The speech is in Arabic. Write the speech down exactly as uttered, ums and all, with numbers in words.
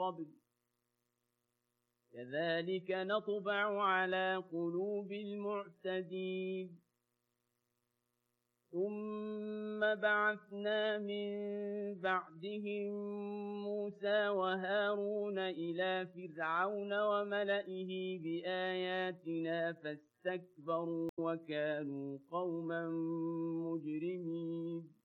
قبل كذلك نطبع على قلوب المعتدين ثم بعثنا من بعدهم موسى وهارون إلى فرعون وملئه بآياتنا فاستكبروا وكانوا قوما مجرمين